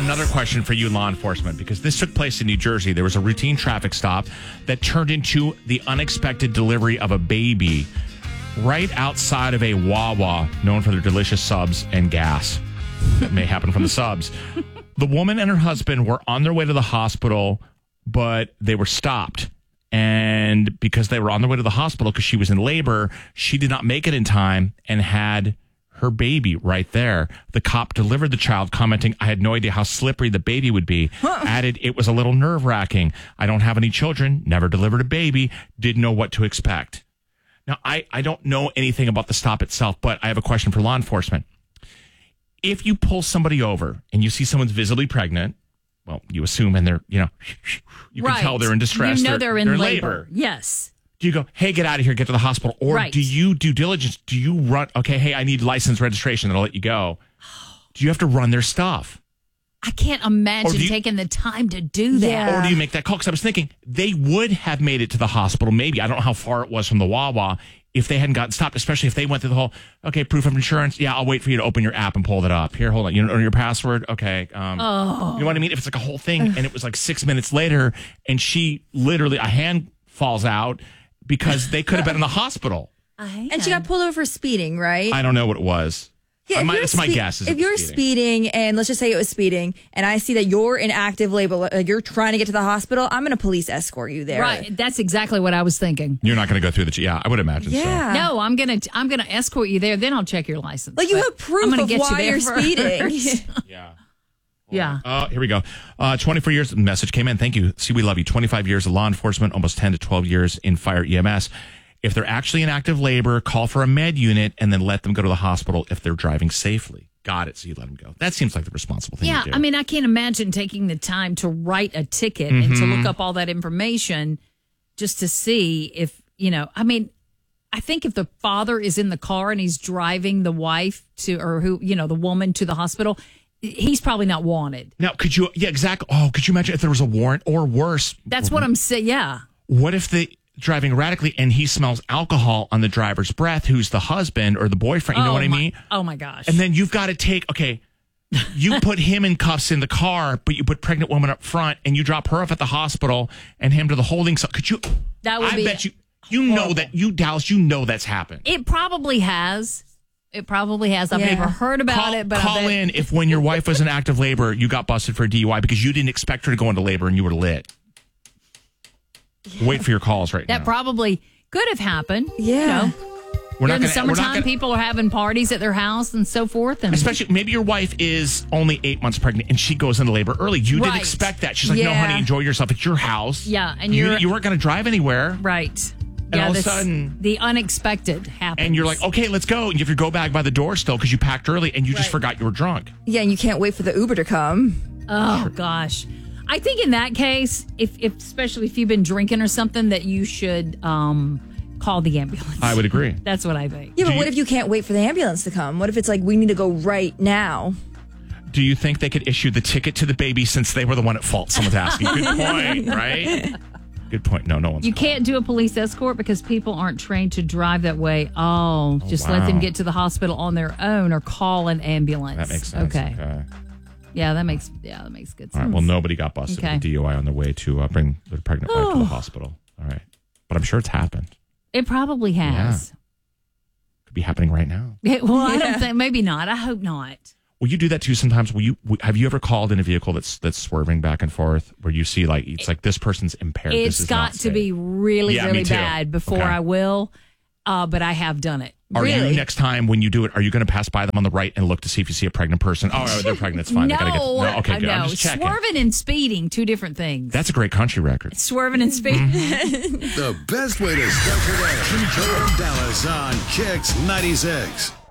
another question for you, law enforcement, because this took place in New Jersey. There was a routine traffic stop that turned into the unexpected delivery of a baby right outside of a Wawa known for their delicious subs and gas. That may happen from the subs. The woman and her husband were on their way to the hospital, but they were stopped. And because they were on their way to the hospital because she was in labor, she did not make it in time and had her baby right there. The cop delivered the child, commenting, "I had no idea how slippery the baby would be." Added, "It was a little nerve-wracking. I don't have any children, never delivered a baby, didn't know what to expect." Now, I don't know anything about the stop itself, but I have a question for law enforcement. If you pull somebody over and you see someone's visibly pregnant, well, you assume, and they're, you can tell they're in distress. You know they're in labor. Yes. Do you go, "Hey, get out of here, get to the hospital"? Or do you do diligence? Do you run, "Okay, hey, I need license, registration, and I'll let you go"? Do you have to run their stuff? I can't imagine taking the time to do that. Yeah. Or do you make that call? Because I was thinking they would have made it to the hospital. Maybe. I don't know how far it was from the Wawa if they hadn't gotten stopped, especially if they went through the whole, "Okay, proof of insurance. Yeah, I'll wait for you to open your app and pull that up. Here, hold on. You know your password? Okay. You know what I mean? If it's like a whole thing and it was like 6 minutes later and she literally, a hand falls out because they could have been in the hospital. And she got pulled over for speeding, right? I don't know what it was. Yeah, it's my guess. If you're speeding, and let's just say it was speeding, and I see that you're in active labor, you're trying to get to the hospital, I'm going to police escort you there. Right. That's exactly what I was thinking. You're not going to go through yeah, I would imagine so. No, I'm going to escort you there, then I'll check your license. Like you have proof of why you're speeding. Yeah. Oh, here we go. 24 years, the message came in. Thank you. See, we love you. 25 years of law enforcement, almost 10 to 12 years in fire EMS. If they're actually in active labor, call for a med unit and then let them go to the hospital if they're driving safely. Got it. So you let them go. That seems like the responsible thing to do. I mean, I can't imagine taking the time to write a ticket and to look up all that information just to see if, I think if the father is in the car and he's driving the wife the woman to the hospital, he's probably not wanted. Now, could you, exactly. Oh, could you imagine if there was a warrant or worse? That's what I'm saying. Yeah. What if driving erratically and he smells alcohol on the driver's breath, who's the husband or the boyfriend, you know what I mean? Oh my gosh. And then you've got to you put him in cuffs in the car, but you put pregnant woman up front and you drop her off at the hospital and him to the holding cell. Could you? That would be. I bet you know that Dallas, that's happened. It probably has. I've never heard about it, but call in if when your wife was in active labor, you got busted for a DUI because you didn't expect her to go into labor and you were lit. Wait for your calls now. That probably could have happened. Yeah. In the summertime, people are having parties at their house and so forth. And especially, maybe your wife is only 8 months pregnant and she goes into labor early. You didn't expect that. She's like, "No, honey, enjoy yourself. It's your house." Yeah. And you weren't going to drive anywhere. Right. And all of a sudden, the unexpected happens. And you're like, "Okay, let's go." And you have to go back by the door still because you packed early and you just forgot you were drunk. Yeah, and you can't wait for the Uber to come. Oh, gosh. I think in that case, especially if you've been drinking or something, that you should call the ambulance. I would agree. That's what I think. Yeah, but what if you can't wait for the ambulance to come? What if it's like, we need to go right now? Do you think they could issue the ticket to the baby since they were the one at fault? Someone's asking. Good point, right? Good point. No one's. You can't do a police escort because people aren't trained to drive that way. Just let them get to the hospital on their own or call an ambulance. That makes sense. Okay. Yeah, that makes good sense. All right. Well, nobody got busted with a DUI on the way to bring their pregnant wife to the hospital. All right. But I'm sure it's happened. It probably has. Yeah. Could be happening right now. I don't think, maybe not. I hope not. Will you do that too sometimes? Have you ever called in a vehicle that's swerving back and forth where you see it's like this person's impaired? It's got to be really, really bad before I will. But I have done it. Are you, next time when you do it, are you going to pass by them on the right and look to see if you see a pregnant person? Oh, they're pregnant. It's fine. No. Okay, good. I'm just checking. Swerving and speeding, two different things. That's a great country record. Swerving and speeding. The best way to start your day. Joe and Dallas on Kicks 96.